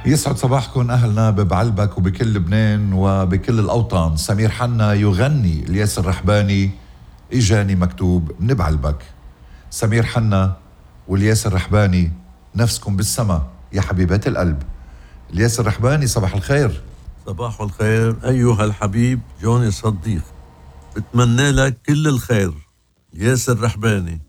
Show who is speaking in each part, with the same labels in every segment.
Speaker 1: يسعد صباحكم أهلنا ببعلبك وبكل لبنان وبكل الأوطان. سمير حنا يغني، الياس الرحباني إجاني مكتوب من بعلبك. سمير حنا والياس الرحباني نفسكم بالسما يا حبيبات القلب. الياس الرحباني صباح الخير.
Speaker 2: صباح الخير أيها الحبيب جوني صديق، بتمنى لك كل الخير. الياس الرحباني.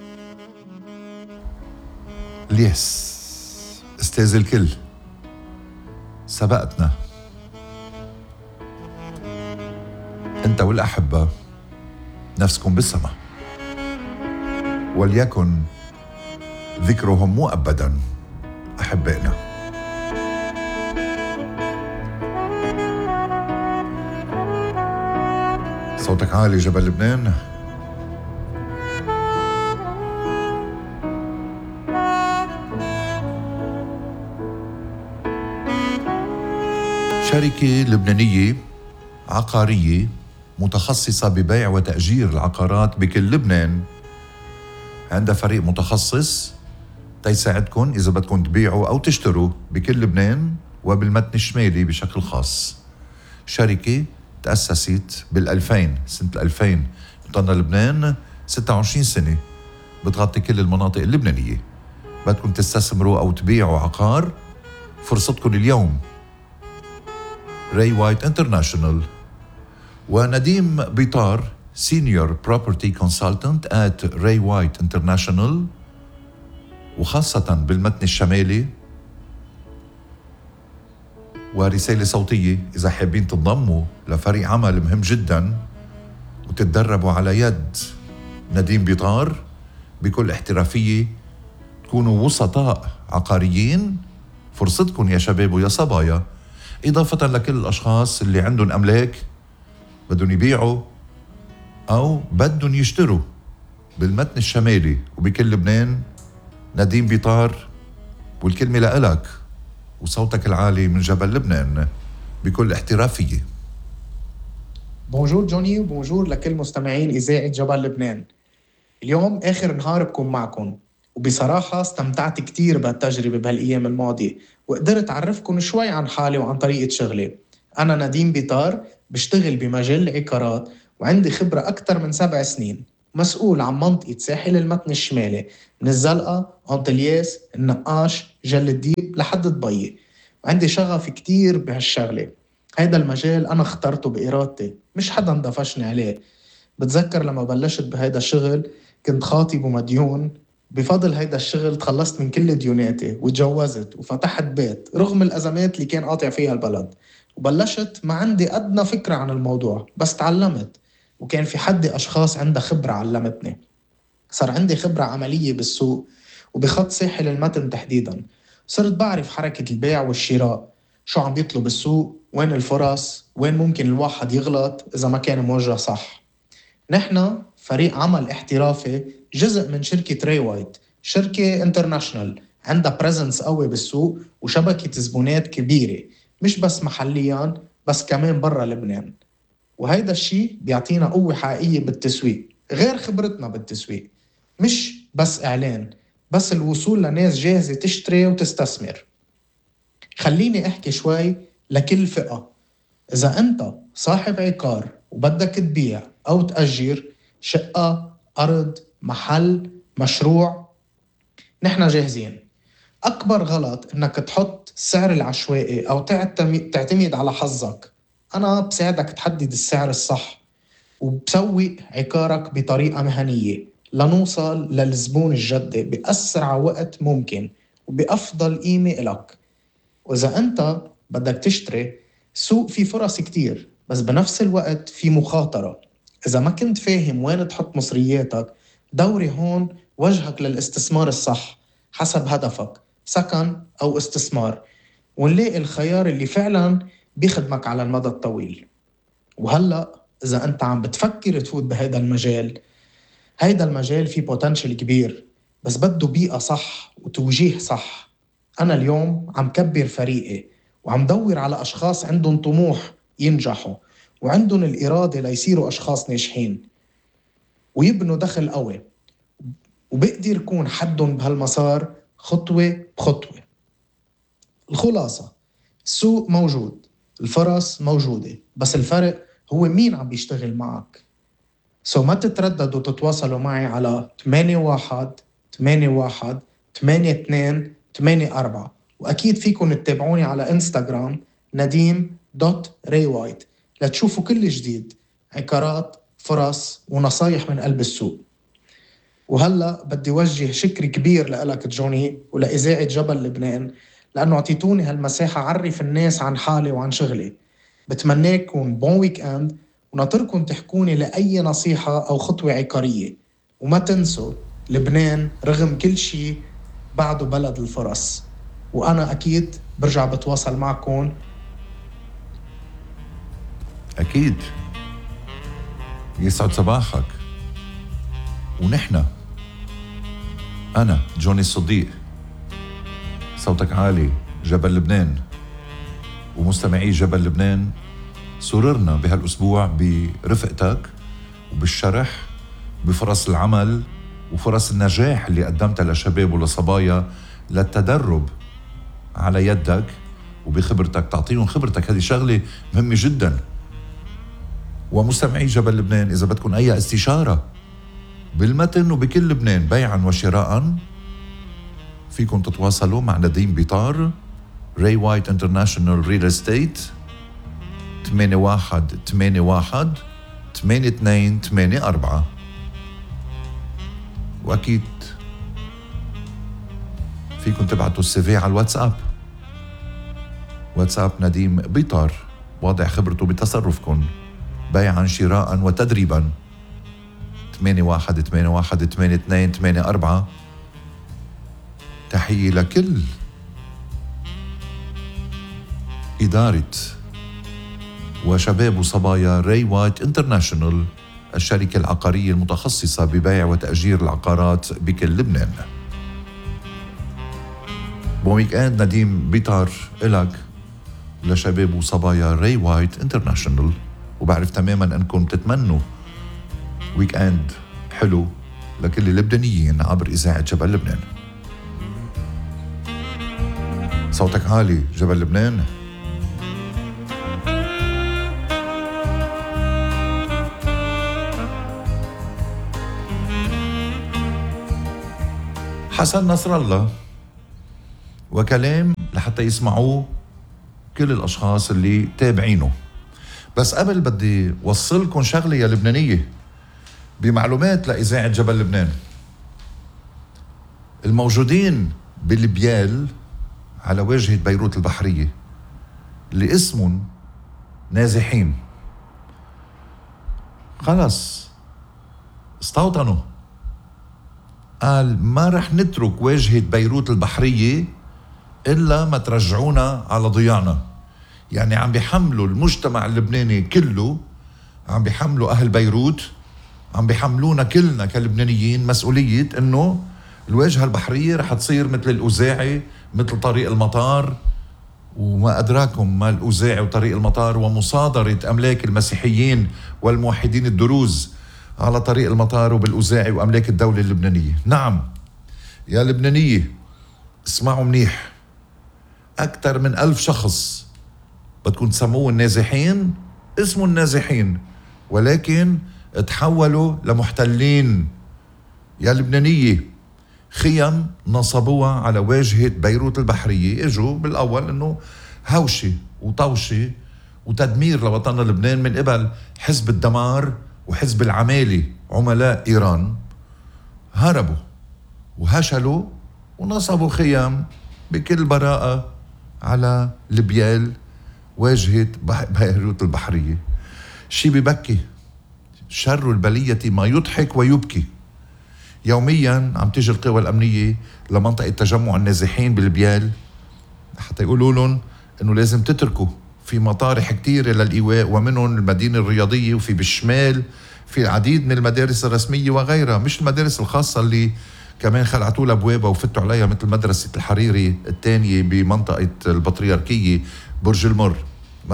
Speaker 1: الياس استاذ الكل، سبقتنا انت والأحبة نفسكم بالسما، وليكن ذكرهم مؤبدا أحبائنا. صوتك عالي جبل لبنان. شركة لبنانية عقارية متخصصة ببيع وتأجير العقارات بكل لبنان عندها فريق متخصص تيساعدكم إذا بدكم تبيعوا أو تشتروا بكل لبنان وبالمتن الشمالي بشكل خاص. شركة تأسست سنة 2000 بطلنا لبنان 26 سنة، بتغطي كل المناطق اللبنانية. بدكم تستثمروا أو تبيعوا عقار، فرصتكم اليوم. راي وايت انترناشونال ونديم بيطار سينيور بروبرتي كونسلتنت ات راي وايت انترناشونال، وخاصة بالمتن الشمالي. ورسالة صوتية إذا حابين تنضموا لفريق عمل مهم جدا وتتدربوا على يد نديم بيطار بكل احترافية، تكونوا وسطاء عقاريين. فرصتكم يا شباب ويا صبايا، إضافة لكل الأشخاص اللي عندهم أملاك بدهم يبيعوا أو بدهم يشتروا بالمتن الشمالي وبكل لبنان. نديم بيطار والكلمة لإلك وصوتك العالي من جبل لبنان بكل احترافية.
Speaker 3: بونجور جوني وبونجور لكل مستمعين إذاعة جبل لبنان. اليوم آخر نهار بكون معكم، وبصراحة استمتعت كتير بهالتجربة بهالأيام الماضية، وقدرت أعرفكم شوي عن حالي وعن طريقة شغلي. أنا نديم بيطار، بشتغل بمجال العقارات وعندي خبرة أكثر من 7 سنين، مسؤول عن منطقة ساحل المتن الشمالي من الزلقة، أنطلياس، النقاش، جل الديب لحد دبي، وعندي شغف كتير بهالشغلة. هيدا المجال أنا اخترته بإرادتي، مش حدا دفشني عليه. بتذكر لما بلشت بهيدا الشغل كنت خاطب ومديون، بفضل هيدا الشغل تخلصت من كل ديوناتي وتجوزت وفتحت بيت رغم الأزمات اللي كان قاطع فيها البلد. وبلشت ما عندي أدنى فكرة عن الموضوع، بس تعلمت، وكان في حدي أشخاص عندها خبرة علمتني. صار عندي خبرة عملية بالسوق وبخط ساحل المتن تحديدا. صرت بعرف حركة البيع والشراء، شو عم بيطلب السوق، وين الفرص، وين ممكن الواحد يغلط إذا ما كان موجه صح. نحن فريق عمل احترافي، جزء من شركة راي وايت، شركة انترناشنال عندها بريزنس قوي بالسوق وشبكة زبونات كبيرة، مش بس محليا بس كمان برا لبنان. وهيدا الشيء بيعطينا قوة حقيقية بالتسويق، غير خبرتنا بالتسويق مش بس إعلان، بس الوصول لناس جاهزة تشتري وتستثمر. خليني أحكي شوي لكل فئة. إذا أنت صاحب عقار وبدك تبيع أو تأجر شقة، أرض، محل، مشروع، نحن جاهزين. أكبر غلط إنك تحط السعر العشوائي أو تعتمد على حظك. أنا بساعدك تحدد السعر الصح وبسوق عقارك بطريقة مهنية لنوصل للزبون الجدي بأسرع وقت ممكن وبأفضل قيمة إلك. وإذا أنت بدك تشتري، سوق في فرص كتير بس بنفس الوقت في مخاطرة. إذا ما كنت فاهم وين تحط مصرياتك، دوري هون وجهك للاستثمار الصح حسب هدفك، سكن أو استثمار، ونلاقي الخيار اللي فعلا بيخدمك على المدى الطويل. وهلأ إذا أنت عم بتفكر تفوت بهذا المجال، هيدا المجال فيه بوتنشل كبير بس بده بيئة صح وتوجيه صح. أنا اليوم عم كبر فريقي وعم دور على أشخاص عندهم طموح ينجحوا وعندهم الإرادة ليصيروا أشخاص ناجحين ويبنوا دخل قوي، وبقدر يكون حدهم بهالمسار خطوة بخطوة. الخلاصة، السوق موجود، الفرص موجودة، بس الفرق هو مين عم بيشتغل معك. ما تترددوا تتواصلوا معي على 81-81-82-84، وأكيد فيكم تتابعوني على إنستغرام nadim.raywhite لتشوفوا كل جديد، عقارات، فرص ونصايح من قلب السوق. وهلأ بدي وجه شكر كبير لك جوني ولإذاعة جبل لبنان، لأنه اعطيتوني هالمساحة عرف الناس عن حالي وعن شغلي. بتمناكم بون ويك اند، وناطركم تحكوني لأي نصيحة أو خطوة عقارية. وما تنسوا لبنان رغم كل شيء بعده بلد الفرص، وأنا أكيد برجع بتواصل معكم.
Speaker 1: أكيد. يسعد صباحك. ونحن أنا جوني الصديق، صوتك عالي، جبل لبنان، ومستمعي جبل لبنان، سررنا بهالأسبوع برفقتك وبالشرح بفرص العمل وفرص النجاح اللي قدمتها لشباب ولصبايا للتدرب على يدك وبخبرتك، تعطيهم خبرتك. هذه شغلة مهمة جدا. ومستمعي جبل لبنان، إذا بدكم أي استشارة بالمتن وبكل لبنان بيعا وشراء، فيكم تتواصلوا مع نديم بيطار، راي وايت انترناشونال ريل استيت، 81-81-82-84. وأكيد فيكم تبعتوا السيفي على الواتساب، واتساب نديم بيطار، واضح خبرته بتصرفكم بيعا شراء وتدريبا. 81-81-82-84. تحية لكل إدارة وشباب وصبايا راي وايت انترناشونال، الشركة العقارية المتخصصة ببيع وتأجير العقارات بكل لبنان. بون ويك اند نديم بيطار إلك لشباب وصبايا راي وايت انترناشونال، وبعرف تماما أنكم تتمنوا ويك اند حلو لكل اللبنانيين عبر إذاعة جبل لبنان. صوتك عالي، جبل لبنان. حسن نصر الله، وكلام لحتى يسمعوه كل الأشخاص اللي تابعينه. بس قبل بدي وصلكم شغلة يا لبنانية بمعلومات لإذاعة جبل لبنان. الموجودين بالبيال على واجهة بيروت البحرية اللي اسمهم نازحين خلص استوطنوا، قال ما رح نترك واجهة بيروت البحرية إلا ما ترجعونا على ضياعنا. يعني عم بيحملوا المجتمع اللبناني كله، عم بيحملوا أهل بيروت، عم بيحملونا كلنا كلبنانيين مسؤولية إنه الواجهة البحرية رح تصير مثل الأوزاعي، مثل طريق المطار، وما أدراكم ما الأوزاعي وطريق المطار، ومصادرة أملاك المسيحيين والموحدين الدروز على طريق المطار وبالأوزاعي وأملاك الدولة اللبنانية. نعم يا لبنانية، اسمعوا منيح، أكثر من 1000 شخص بدكم تسموه النازحين، اسمه النازحين، ولكن تحولوا لمحتلين. يا لبنانية، خيم نصبوها على واجهة بيروت البحرية، اجوا بالأول انه هوشة وطوشة وتدمير لوطننا لبنان من قبل حزب الدمار وحزب العمالة عملاء إيران. هربوا وهشلوا ونصبوا خيام بكل براءة على البيال واجهة بيروت البحرية. شي ببكي، شر البلية ما يضحك ويبكي. يوميا عم تيجي القوى الأمنية لمنطقة تجمع النازحين بالبيال حتى يقولوا لهم انه لازم تتركوا في مطارح كتيرة للإيواء، ومنهم المدينة الرياضية، وفي بالشمال في العديد من المدارس الرسمية وغيرها، مش المدارس الخاصة اللي كمان خلعتوا لها أبوابها وفتوا عليها، مثل مدرسة الحريري الثانية بمنطقة البطريركية برج المر. ما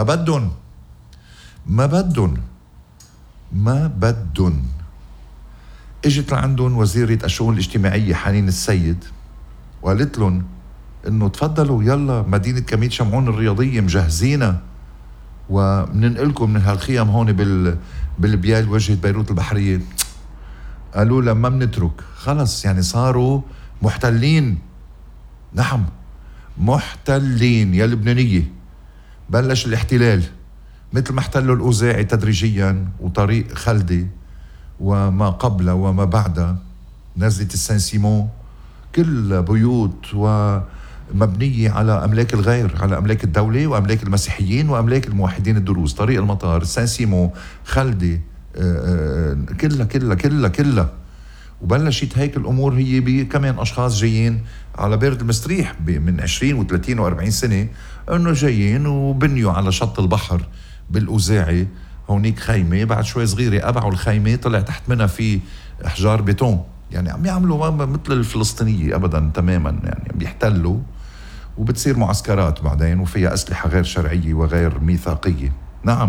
Speaker 1: بدن. اجت لعندهم وزيرة الشؤون الاجتماعية حنين السيد وقالت لهم انه تفضلوا يلا مدينة كميت شمعون الرياضية مجهزينا ومننقلكم من هالخيام هون بالبيال وجهة بيروت البحرية. قالوا لما منترك خلص، يعني صاروا محتلين. نعم محتلين يا لبنانية. بلش الاحتلال مثل ما احتلوا الأوزاعي تدريجيا وطريق خلدي وما قبل وما بعد نزلة السان سيمون، كل بيوت ومبنية على أملاك الغير، على أملاك الدولة وأملاك المسيحيين وأملاك الموحدين الدروز. طريق المطار، السان سيمون، خلدي، كلها. وبلشت هيك الأمور هي كمان أشخاص جايين على بيرد المستريح من 20 و30 و40 سنة، أنه جايين وبنيوا على شط البحر بالأوزاعي هونيك خيمة، بعد شوي صغيرة أبعوا الخيمة طلع تحت منها في أحجار بيتون. يعني عم يعملوا مثل الفلسطينية أبدا تماما، يعني بيحتلوا وبتصير معسكرات بعدين وفيها أسلحة غير شرعية وغير ميثاقية. نعم.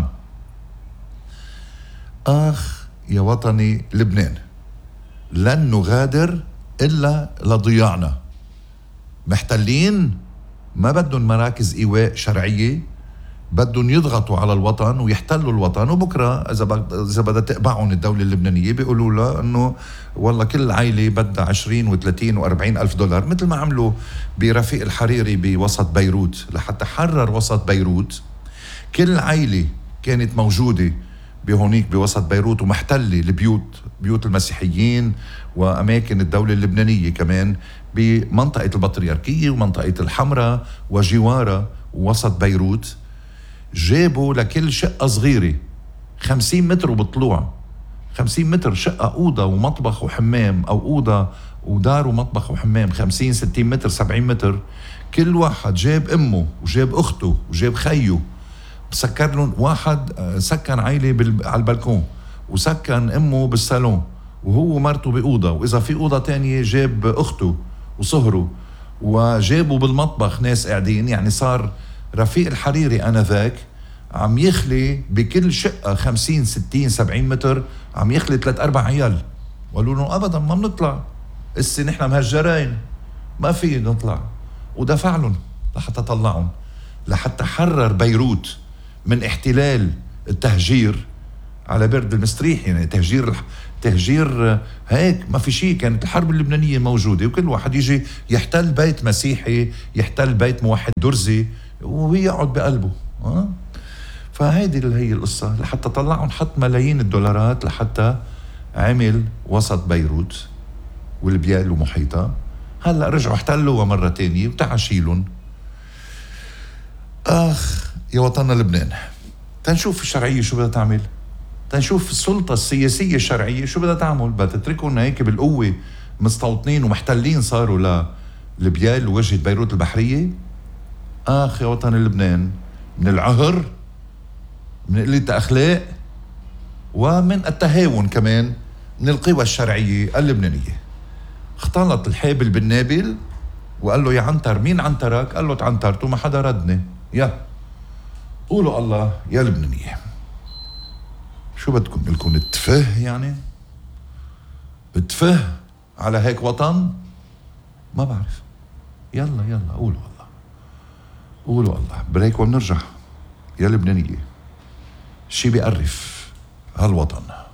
Speaker 1: آخ يا وطني لبنان، لن نغادر إلا لضياعنا. محتلين ما بدهم مراكز إيواء شرعية، بدهم يضغطوا على الوطن ويحتلوا الوطن. وبكرة إذا بدها تقبعهم الدولة اللبنانية بيقولوا لها أنه والله كل عائلة بدها 20 و30 و40 ألف دولار، مثل ما عملوا برفيق الحريري بوسط بيروت لحتى حرر وسط بيروت. كل عائلة كانت موجودة بهونيك بوسط بيروت ومحتلة البيوت، بيوت المسيحيين وأماكن الدولة اللبنانية كمان بمنطقة البطريركية ومنطقة الحمراء وجوارها ووسط بيروت. جابوا لكل شقة صغيرة 50 متر وبطلوع 50 متر شقة، أوضة ومطبخ وحمام، أو أوضة ودار ومطبخ وحمام 50 60 متر 70 متر. كل واحد جاب أمه وجاب أخته وجاب خيه، سكر لهم. واحد سكن عائلة على البلكون وسكن أمه بالصالون وهو مرته بأوضة، وإذا في أوضة تانية جاب أخته وصهره، وجابوا بالمطبخ ناس قاعدين. يعني صار رفيق الحريري آنذاك عم يخلي بكل شقة 50 60 70 متر، عم يخلي 3-4 عيال. وقالوا له أبدا ما بنطلع، اسي نحن مهجرين ما في نطلع. ودفع لهم لحتى طلعهم، لحتى حرر بيروت من احتلال التهجير على بيرد المستريح. يعني تهجير هيك ما في شيء. كانت الحرب اللبنانية موجودة وكل واحد يجي يحتل بيت مسيحي، يحتل بيت موحد درزي ويقعد بقلبه. فهيدي اللي هي القصة. لحتى طلعهم حط ملايين الدولارات لحتى عمل وسط بيروت والبيال ومحيطها. هلأ رجعوا احتلوا مرة تانية وتعشيلهم. آخ يا وطننا لبنان، تنشوف الشرعية شو بدها تعمل، تنشوف السلطة السياسية الشرعية شو بدها تعمل. بدها تتركهم هيك بالقوة مستوطنين ومحتلين صاروا للبيال ووجهة بيروت البحرية. آخ يا وطن لبنان، من العهر، من قلة أخلاق، ومن التهاون كمان من القوى الشرعية اللبنانية. اختلط الحابل بالنابل وقال له يا عنتر مين عنترك؟ قال له تعنترت وما حدا ردني. يا قولوا الله يا لبنانية، شو بدكم لكم اتفه؟ يعني اتفه على هيك وطن؟ ما بعرف. يلا قولوا الله، قولوا الله. بريك وبنرجع. يا لبنانية، شي بيقرف هالوطن.